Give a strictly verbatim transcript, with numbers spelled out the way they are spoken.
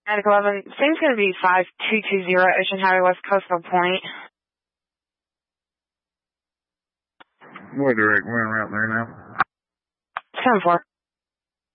Attic eleven, thing's going to be five two two zero Ocean Highway West Coastal Point. What direct, we're en route there now. ten four.